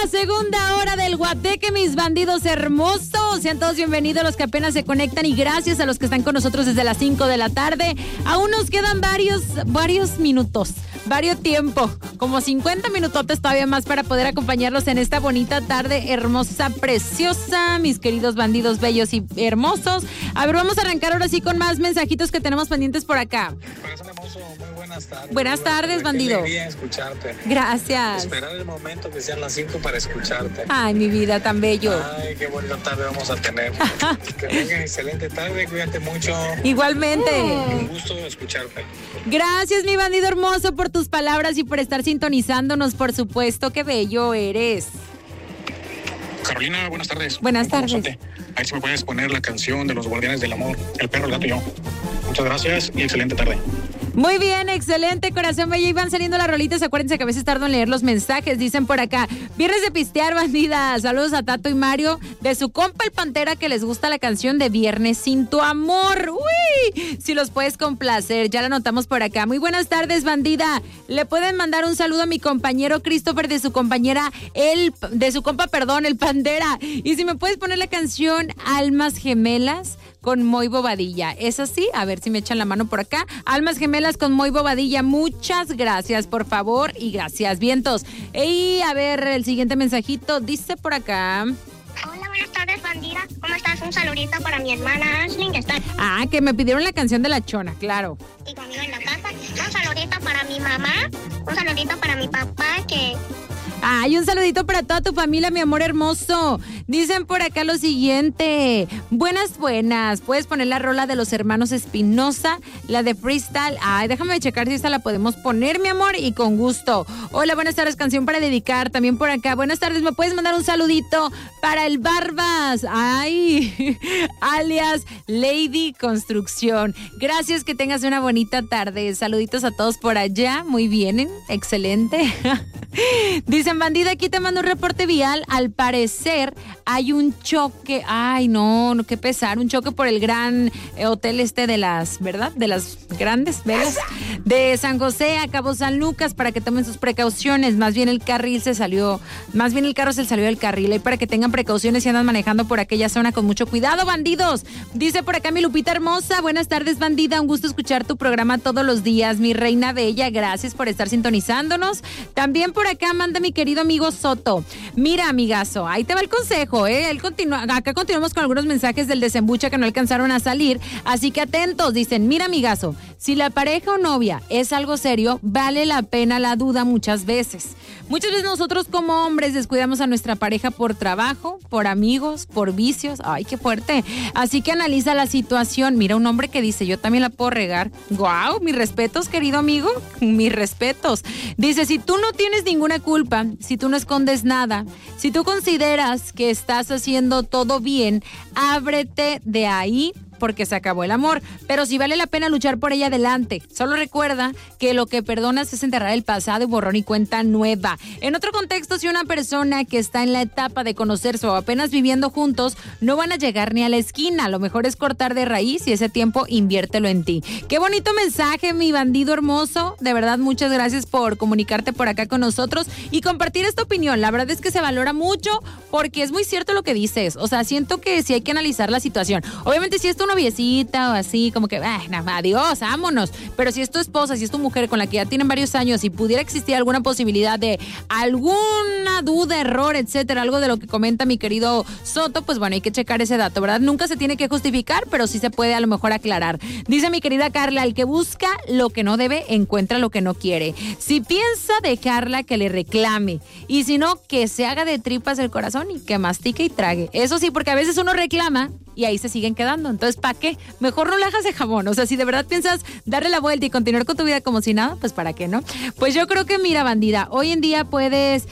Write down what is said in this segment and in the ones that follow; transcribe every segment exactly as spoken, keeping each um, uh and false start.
Segunda hora del Guateque, mis bandidos hermosos. Sean todos bienvenidos los que apenas se conectan y gracias a los que están con nosotros desde las cinco de la tarde. Aún nos quedan varios, varios minutos, varios tiempo, como cincuenta minutotes todavía más para poder acompañarlos en esta bonita tarde hermosa, preciosa, mis queridos bandidos bellos y hermosos. A ver, vamos a arrancar ahora sí con más mensajitos que tenemos pendientes por acá. Corazón hermoso, muy buenas tardes. Buenas tardes, bandido. Qué alegría escucharte. Gracias. Esperar el momento que sean las cinco para escucharte. Ay, mi vida, tan bello. Ay, qué bonita tarde vamos a tener. Que tengan excelente tarde, cuídate mucho. Igualmente. Un gusto escucharte. Gracias, mi bandido hermoso, por tus palabras y por estar sintonizándonos, por supuesto, qué bello eres. Carolina, buenas tardes. Buenas Un tardes. famosote. Ahí si me puedes poner la canción de los Guardianes del Amor, El Perro, el Gato y Yo. Muchas gracias y excelente tarde. Muy bien, excelente, corazón bello. Y van saliendo las rolitas. Acuérdense que a veces tardo en leer los mensajes. Dicen por acá: viernes de pistear, bandidas. Saludos a Tato y Mario, de su compa el Pantera, que les gusta la canción de Viernes sin tu amor. Uy, si los puedes complacer, ya la anotamos por acá. Muy buenas tardes, bandida. Le pueden mandar un saludo a mi compañero Christopher, de su compañera, el, de su compa, perdón, el Pantera. Y si me puedes poner la canción Almas Gemelas con Moy Bobadilla. ¿Es así? A ver si me echan la mano por acá. Almas Gemelas con Moy Bobadilla. Muchas gracias, por favor, y gracias, vientos. Y a ver, el siguiente mensajito dice por acá: hola, buenas tardes, bandida. ¿Cómo estás? Un saludito para mi hermana Ashley, que está ah, que me pidieron la canción de La Chona, claro. aquí conmigo en la casa. Un saludito para mi mamá. Un saludito para mi papá, que... Ay, un saludito para toda tu familia, mi amor hermoso. Dicen por acá lo siguiente: buenas, buenas. ¿Puedes poner la rola de los hermanos Espinosa, la de Freestyle? Ay, déjame checar si esta la podemos poner, mi amor, y con gusto. Hola, buenas tardes, canción para dedicar. También por acá, buenas tardes, ¿me puedes mandar un saludito para el Barbas? Ay, alias Lady Construcción. Gracias, que tengas una bonita tarde. Saluditos a todos por allá. Muy bien, excelente. Dicen: bandida, aquí te mando un reporte vial. Al parecer hay un choque. Ay, no, no, qué pesar. Un choque por el gran eh, hotel este de las, ¿verdad? De las grandes velas de San José a Cabo San Lucas, para que tomen sus precauciones. Más bien el carril se salió, más bien el carro se salió del carril. Y para que tengan precauciones y andan manejando por aquella zona con mucho cuidado, bandidos. Dice por acá mi Lupita hermosa: buenas tardes, bandida. Un gusto escuchar tu programa todos los días, mi reina bella. Gracias por estar sintonizándonos. También por acá manda mi querido amigo Soto: mira, amigazo, ahí te va el consejo, ¿eh? Él continúa, acá continuamos con algunos mensajes del desembucha que no alcanzaron a salir, así que atentos. Dicen: mira, amigazo, si la pareja o novia es algo serio, vale la pena la duda muchas veces. Muchas veces nosotros como hombres descuidamos a nuestra pareja por trabajo, por amigos, por vicios. Ay, qué fuerte. Así que analiza la situación. Mira, un hombre que dice: yo también la puedo regar. Guau, mis respetos, querido amigo, mis respetos. Dice: si tú no tienes ninguna culpa, si tú no escondes nada, si tú consideras que estás haciendo todo bien, ábrete de ahí, porque se acabó el amor. Pero si vale la pena luchar por ella, adelante. Solo recuerda que lo que perdonas es enterrar el pasado y borrón y cuenta nueva. En otro contexto, si una persona que está en la etapa de conocerse o apenas viviendo juntos, no van a llegar ni a la esquina. Lo mejor es cortar de raíz y ese tiempo inviértelo en ti. Qué bonito mensaje, mi bandido hermoso. De verdad, muchas gracias por comunicarte por acá con nosotros y compartir esta opinión. La verdad es que se valora mucho, porque es muy cierto lo que dices. O sea, siento que sí hay que analizar la situación. Obviamente, si esto noviecita o así, como que, ah, nada, adiós, vámonos. Pero si es tu esposa, si es tu mujer con la que ya tienen varios años y pudiera existir alguna posibilidad de alguna duda, error, etcétera, algo de lo que comenta mi querido Soto, pues bueno, hay que checar ese dato, ¿verdad? Nunca se tiene que justificar, pero sí se puede a lo mejor aclarar. Dice mi querida Carla: el que busca lo que no debe, encuentra lo que no quiere. Si piensa dejarla, que le reclame. Y si no, que se haga de tripas el corazón y que mastique y trague. Eso sí, porque a veces uno reclama y ahí se siguen quedando. Entonces, ¿para qué? Mejor no la hagas de jamón. O sea, si de verdad piensas darle la vuelta y continuar con tu vida como si nada, pues ¿para qué no? Pues yo creo que, mira, bandida, hoy en día puedes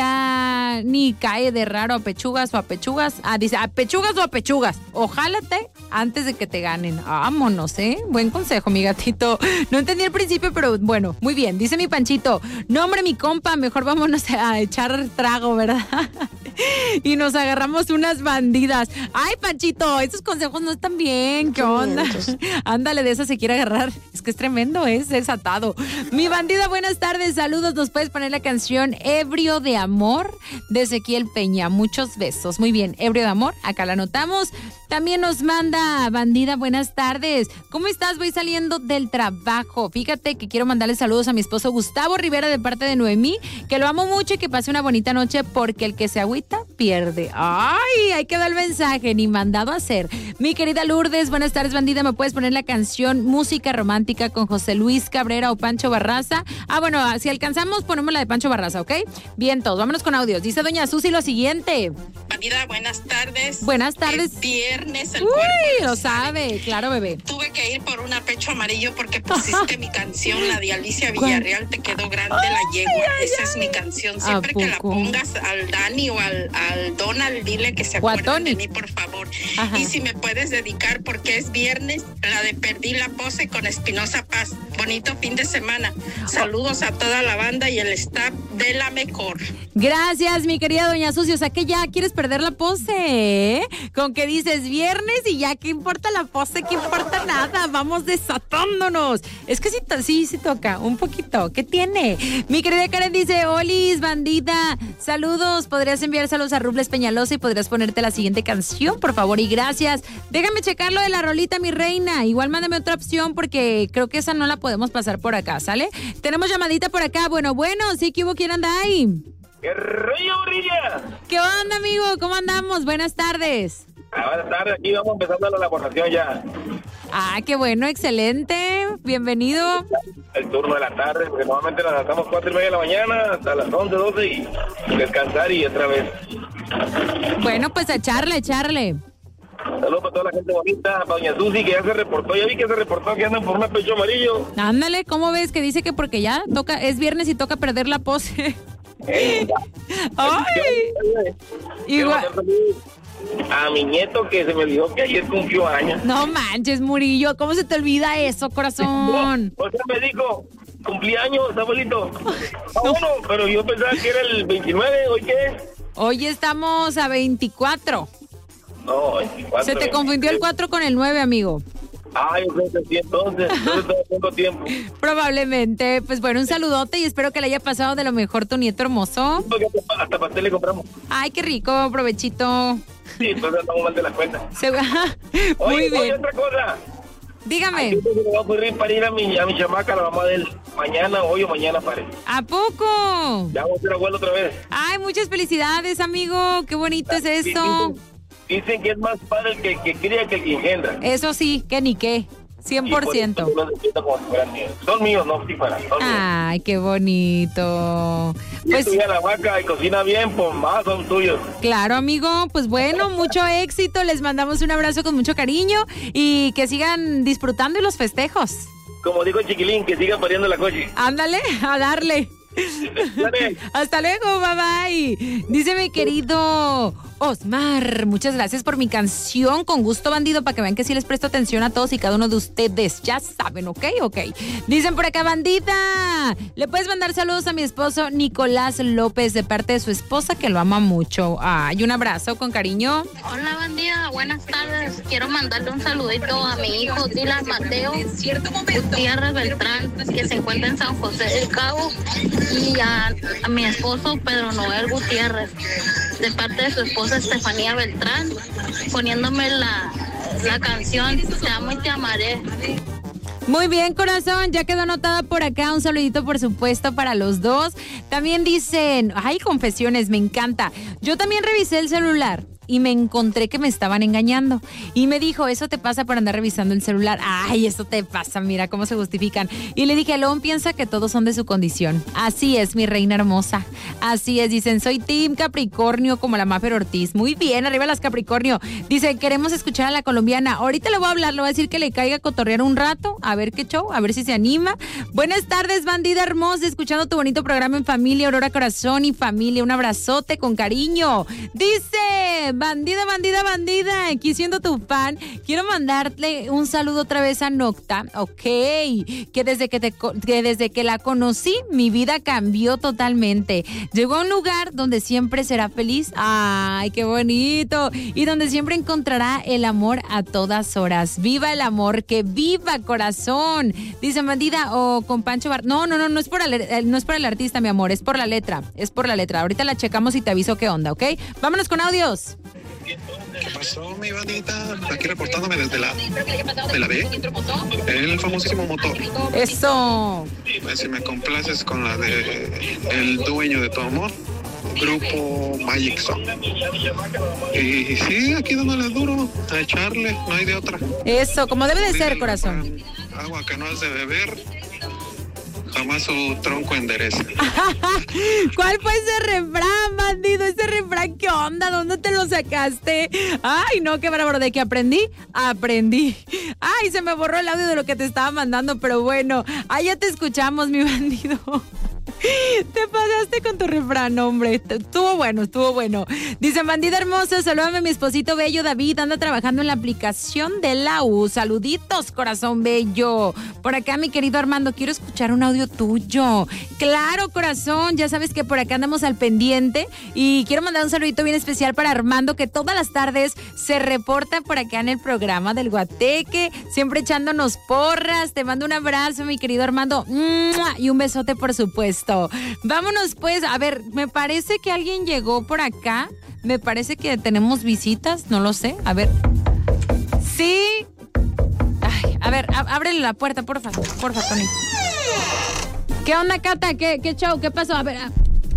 ya ni cae de raro a pechugas o a pechugas. Ah, dice, a pechugas o a pechugas. Ojálate antes de que te ganen. Vámonos, ¿eh? Buen consejo, mi gatito. No entendí el principio, pero bueno, muy bien. Dice mi Panchito: no, hombre, mi compa, mejor vámonos a echar trago, ¿verdad? y nos agarramos unas bandidas. Ay, Panchito, esos consejos no están bien. ¿Qué onda? Ándale, de esa se quiere agarrar. Es que es tremendo, es desatado. Mi bandida, buenas tardes, saludos. Nos puedes poner la canción Ebrio de Amor de Ezequiel Peña. Muchos besos. Muy bien, Ebrio de Amor, acá la anotamos. También nos manda, bandida, buenas tardes. ¿Cómo estás? Voy saliendo del trabajo. Fíjate que quiero mandarle saludos a mi esposo Gustavo Rivera de parte de Noemí, que lo amo mucho y que pase una bonita noche porque el que se agüita pierde. Ay, ahí quedó el mensaje, ni mandado a hacer. Mi querida Lourdes, buenas tardes, bandida. ¿Me puedes poner la canción Música Romántica con José Luis Cabrera o Pancho Barraza? Ah, bueno, si alcanzamos, ponemos la de Pancho Barraza, ¿ok? Bien, todos, vámonos con audios. Dice doña Susi lo siguiente. Bandida, buenas tardes. Buenas tardes. Es viernes, el Uy, cuerpo lo sabe, claro, bebé. Tuve que ir por una pecho amarillo porque pusiste mi canción, la de Alicia Villarreal, Te quedó grande la yegua. Ay, Esa ay, es mi canción. Siempre que la pongas al Dani o al, al Donald, dile que se acuerden de mí, por favor. Ajá. Y si me puedes dedicar, porque es viernes, la de Perdí la Pose con Espinosa Paz. Bonito fin de semana. Saludos a toda la banda y el staff de La Mejor. Gracias, mi querida doña Susi. O sea que ya quieres perder la pose, ¿eh? Con que dices viernes y ya, ¿qué importa la pose? ¿Qué importa nada? Vamos desatándonos. Es que sí, sí, sí toca, un poquito. ¿Qué tiene? Mi querida Karen dice, Olis, bandida, saludos. ¿Podrías enviar saludos a Rubles Peñalosa y podrías ponerte la siguiente canción, por favor? Y gracias. Déjame checar lo de la rolita, mi reina. Igual mándame otra opción porque creo que esa no la podemos pasar por acá, ¿sale? Tenemos llamadita por acá. Bueno, bueno, sí, ¿qué hubo? ¿Quién anda ahí? ¡Qué rollo, brilla! ¿Qué onda, amigo? ¿Cómo andamos? Buenas tardes. Ah, buenas tardes, aquí vamos empezando la elaboración ya. Ah, qué bueno, excelente. Bienvenido. El turno de la tarde, porque normalmente nos lanzamos cuatro y media de la mañana hasta las once, doce y descansar y otra vez. Bueno, pues a echarle, echarle. Saludos para toda la gente bonita, para doña Susi, que ya se reportó. Ya vi que se reportó que andan por un pecho amarillo. Ándale, ¿cómo ves? Que dice que porque ya toca, es viernes y toca perder la pose. Eh, ¡ay! Igual. A mi nieto que se me olvidó que ayer cumplió años. No manches, Murillo, ¿cómo se te olvida eso, corazón? O sea, me dijo, cumplí años, abuelito. Ah, bueno, pero yo pensaba que era el veintinueve, ¿hoy qué es? Hoy estamos a veinticuatro. No, veinticuatro. Se te confundió el cuatro con el nueve, amigo. Ay, yo creo que sí, entonces, entonces todavía tengo tiempo. Probablemente. Pues bueno, un saludote y espero que le haya pasado de lo mejor tu nieto hermoso. Porque hasta, hasta pastel le compramos. Ay, qué rico, provechito. Sí, entonces andamos mal de la cuenta. Se... Muy oye, bien. Oye, otra cosa. Dígame. Ay, yo me va a ocurrir para ir a mi, a mi chamaca, la mamá de él. Mañana, hoy o mañana, parece. ¿A poco? Ya vamos a ser abuelo otra vez. Ay, muchas felicidades, amigo. Qué bonito es esto. Dicen, dicen que es más padre el que, que cría que el que engendra. Eso sí, que ni qué. cien por ciento. Sí, por eso como si fueran míos. Son míos, no, si fueran. Son Ay, míos. Qué bonito. Y pues estudia la vaca y cocina bien, pues más son tuyos. Claro, amigo. Pues bueno, mucho éxito. Les mandamos un abrazo con mucho cariño y que sigan disfrutando de los festejos. Como dijo Chiquilín, que sigan pariendo la coche. Ándale, a darle. Hasta luego, bye bye. Dice mi querido Osmar, muchas gracias por mi canción. Con gusto, bandido, para que vean que sí les presto atención a todos y cada uno de ustedes. Ya saben, ¿ok? Ok. Dicen por acá, bandita, le puedes mandar saludos a mi esposo Nicolás López de parte de su esposa que lo ama mucho. Ay, un abrazo con cariño. Hola, bandida, buenas tardes. Quiero mandarle un saludito a mi hijo Dylan Mateo Gutiérrez Beltrán, que se encuentra en San José del Cabo, y a, a mi esposo Pedro Noel Gutiérrez de parte de su esposa Estefanía Beltrán, poniéndome la, la canción Te amo y te amaré. Muy bien, corazón, ya quedó anotada por acá. Un saludito, por supuesto, para los dos. También dicen, ay, confesiones, me encanta. Yo también revisé el celular y me encontré que me estaban engañando. Y me dijo, eso te pasa por andar revisando el celular. Ay, eso te pasa, mira cómo se justifican. Y le dije, León piensa que todos son de su condición. Así es, mi reina hermosa. Así es, dicen, soy Team Capricornio como la Mafer Ortiz. Muy bien, arriba las Capricornio. Dice, queremos escuchar a la colombiana. Ahorita le voy a hablar, le voy a decir que le caiga a cotorrear un rato. A ver qué show, a ver si se anima. Buenas tardes, bandida hermosa, escuchando tu bonito programa en familia, Aurora Corazón y familia. Un abrazote con cariño. Dice bandida, bandida, bandida, aquí siendo tu fan, quiero mandarle un saludo otra vez a Nocta, ok, que desde que, te, que desde que la conocí, mi vida cambió totalmente. Llegó a un lugar donde siempre será feliz, ay, qué bonito, y donde siempre encontrará el amor a todas horas. Viva el amor, que viva, corazón. Dice bandida, o con Pancho Bar... No, no, no, no es por el, no es por el artista, mi amor, es por la letra, es por la letra. Ahorita la checamos y te aviso qué onda, ¿ok? Vámonos con audios. ¿Qué pasó, mi bandita? Aquí reportándome desde la, de la B, el famosísimo motor. Eso. Pues si me complaces con la de El Dueño de Tu Amor, grupo Magic Song. Y sí, aquí dándole duro, a echarle, no hay de otra. Eso, como debe de ser, corazón. Agua que no has de beber, jamás su tronco endereza. ¿Cuál fue ese refrán, bandido? Ese refrán, ¿qué onda? ¿Dónde te lo sacaste? Ay, no, qué bárbaro. ¿De qué aprendí? Aprendí. Ay, se me borró el audio de lo que te estaba mandando, pero bueno, ahí ya te escuchamos, mi bandido. Te pasaste con tu refrán, hombre. Estuvo bueno, estuvo bueno. Dice, bandida hermosa, salúdame a mi esposito bello David. Anda trabajando en la aplicación de la U. Saluditos, corazón bello. Por acá, mi querido Armando, quiero escuchar un audio tuyo. Claro, corazón. Ya sabes que por acá andamos al pendiente. Y quiero mandar un saludito bien especial para Armando, que todas las tardes se reporta por acá en el programa del Guateque, siempre echándonos porras. Te mando un abrazo, mi querido Armando. Y un besote, por supuesto. Vámonos pues, a ver, me parece que alguien llegó por acá, me parece que tenemos visitas, no lo sé, a ver. Sí. Ay, a ver, a- ábrele la puerta, porfa, porfa, Tony. ¿Qué onda, Cata? ¿Qué, qué show? ¿Qué pasó? A ver. A...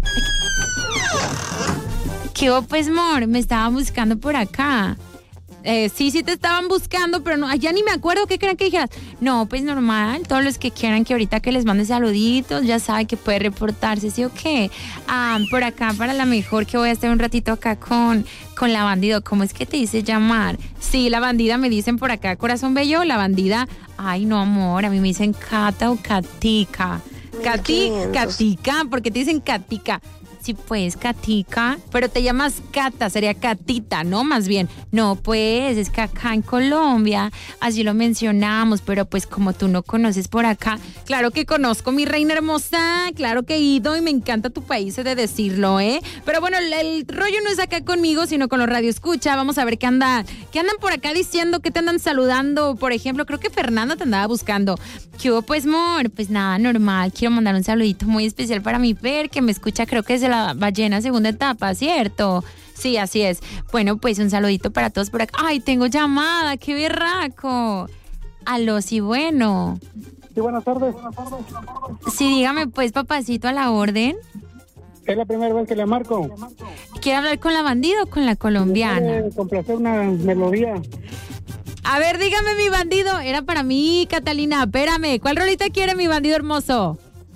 ¿Qué hubo, pues, amor? Me estaban buscando por acá. Eh, sí, sí te estaban buscando, pero no, ya ni me acuerdo qué creen que dijeras. No, pues normal, todos los que quieran que ahorita que les mande saluditos, ya saben que puede reportarse, ¿sí o qué? Ah, por acá para la mejor que voy a estar un ratito acá con, con la bandida. ¿Cómo es que te dice llamar? Sí, la bandida me dicen por acá, corazón bello, la bandida. Ay, no, amor, a mí me dicen Cata o Catica. Cati, Catica, porque te dicen Catica. Sí, pues, Catica, pero te llamas Cata, sería Catita, ¿no? Más bien, no, pues, es que acá en Colombia, así lo mencionamos, pero pues como tú no conoces por acá, claro que conozco, mi reina hermosa, claro que he ido y me encanta tu país, he de decirlo, ¿eh? Pero bueno, el, el rollo no es acá conmigo, sino con los radioescucha, vamos a ver qué anda, qué andan por acá diciendo, qué te andan saludando, por ejemplo, creo que Fernanda te andaba buscando. ¿Qué hubo, pues, amor? Pues nada, normal, quiero mandar un saludito muy especial para mi Fer, que me escucha, creo que es de la ballena segunda etapa, ¿cierto? Sí, así es. Bueno, pues un saludito para todos por acá. Ay, tengo llamada, qué berraco. Aló, sí, bueno. Sí, buenas tardes. Sí, dígame pues, papacito, a la orden. Es la primera vez que le marco. ¿Quiere hablar con la bandida o con la colombiana? ¿Quiere complacer una melodía? A ver, dígame, mi bandido. Era para mí, Catalina. Espérame, ¿cuál rolita quiere, mi bandido hermoso?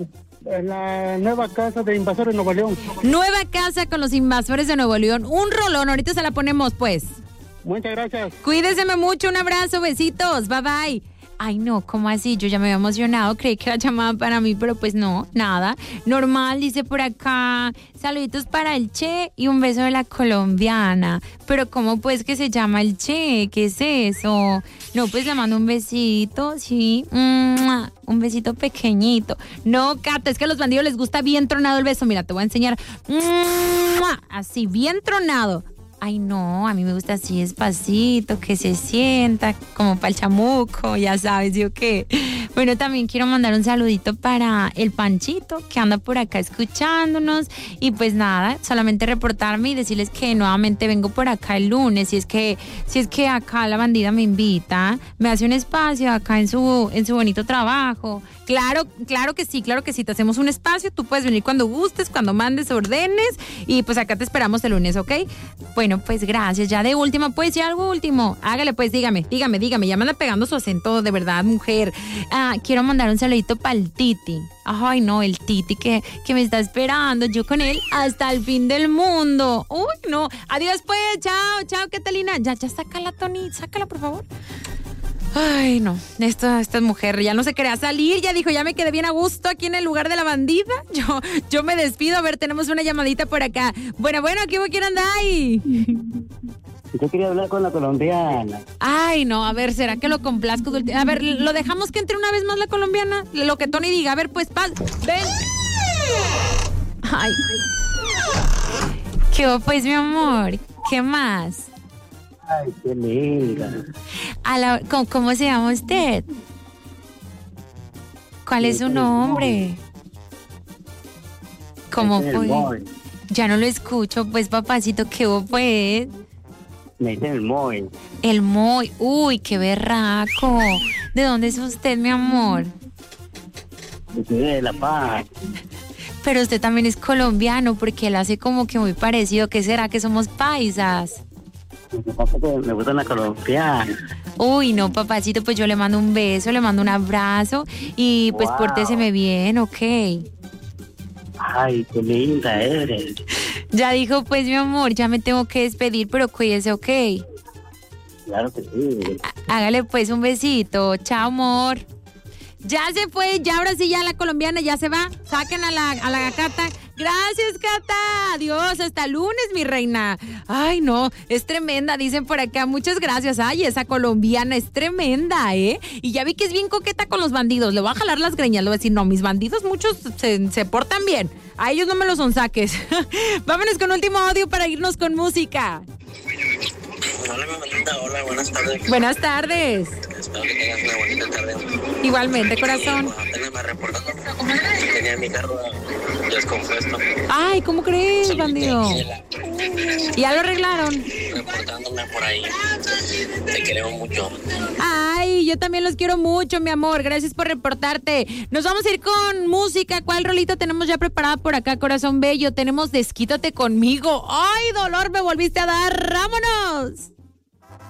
La nueva casa de Invasores de Nuevo León. Nueva casa con los Invasores de Nuevo León. Un rolón, ahorita se la ponemos, pues. Muchas gracias. Cuídeseme mucho, un abrazo, besitos, bye bye. Ay, no, ¿cómo así? Yo ya me había emocionado, creí que era llamada para mí, pero pues no, nada. Normal, dice por acá, saluditos para el Che y un beso de la colombiana. Pero ¿cómo pues que se llama el Che? ¿Qué es eso? No, pues le mando un besito, sí, ¡mua! Un besito pequeñito. No, Cata, es que a los bandidos les gusta bien tronado el beso. Mira, te voy a enseñar. ¡Mua! Así, bien tronado. Ay, no, a mí me gusta así despacito, que se sienta como para el chamuco, ya sabes, ¿sí o qué? Bueno, también quiero mandar un saludito para el Panchito, que anda por acá escuchándonos. Y pues nada, solamente reportarme y decirles que nuevamente vengo por acá el lunes. Si es que, si es que acá la bandida me invita, me hace un espacio acá en su, en su bonito trabajo. Claro, claro que sí, claro que sí, te hacemos un espacio, tú puedes venir cuando gustes, cuando mandes órdenes y pues acá te esperamos el lunes, ¿ok? Bueno, pues gracias, ya de última, pues ya algo último, hágale pues, dígame, dígame, dígame, ya me anda pegando su acento de verdad, mujer. Ah, quiero mandar un saludito para el Titi. Ay, no, el Titi que, que me está esperando, yo con él hasta el fin del mundo. Uy, no, adiós pues, chao, chao, Catalina, ya, ya, sácala, Tony, sácala, por favor. Ay, no, esta, esta mujer ya no se quería salir, ya dijo, ya me quedé bien a gusto aquí en el lugar de la bandida. Yo, yo me despido, a ver, tenemos una llamadita por acá. Bueno, bueno, ¿qué quieren andar ahí? Yo quería hablar con la colombiana. Ay, no, a ver, ¿será que lo complazco? A ver, ¿lo dejamos que entre una vez más la colombiana? Lo que Tony diga. A ver, pues, paz, ven. Ay. ¿Qué hubo, pues, mi amor? ¿Qué más? Ay, qué linda. A la, ¿cómo, ¿Cómo se llama usted? ¿Cuál es su nombre? ¿Cómo fue? Ya no lo escucho, pues, papacito, ¿qué hubo, pues? Me dicen el Moy. El Moy, uy, qué berraco. ¿De dónde es usted, mi amor? De La Paz. Pero usted también es colombiano, porque él hace como que muy parecido. ¿Qué será? ¿Que somos paisas? Me gusta la colombiana. Uy, no, papacito, pues yo le mando un beso, le mando un abrazo y pues wow. Pórteseme bien, ok. Ay, qué linda eres. Ya dijo, pues, mi amor, ya me tengo que despedir, pero cuídese, ok. Claro que sí. Hágale, pues, un besito. Chao, amor. Ya se fue, ya ahora sí, ya la colombiana ya se va. Saquen a la, a la Cata. Gracias, Cata. Adiós, hasta lunes, mi reina. Ay, no, es tremenda, dicen por acá. Muchas gracias. Ay, esa colombiana es tremenda, ¿eh? Y ya vi que es bien coqueta con los bandidos. Le voy a jalar las greñas, le voy a decir, no, mis bandidos muchos se, se portan bien. A ellos no me los sonsaques. Vámonos con último audio para irnos con música. Hola, mamita. Hola, buenas tardes. Buenas tardes. Espero que tengas una bonita tarde. Igualmente, corazón. Apenas me reportando que tenía mi carro descompuesto. Ay, ¿cómo crees, bandido? ¿Ya lo arreglaron? Reportándome por ahí. Te queremos mucho. Ay, yo también los quiero mucho, mi amor. Gracias por reportarte. Nos vamos a ir con música. ¿Cuál rolita tenemos ya preparada por acá, corazón bello? Tenemos Desquítate conmigo. Ay, dolor, me volviste a dar. ¡Vámonos!